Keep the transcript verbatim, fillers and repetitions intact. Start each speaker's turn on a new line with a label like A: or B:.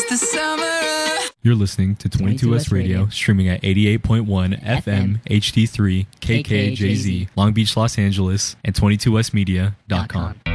A: the summer.
B: You're listening to twenty-two S Radio, Radio, streaming at eighty-eight point one F M, H D three, K K J Z, Long Beach, Los Angeles, and twenty-two S media dot com.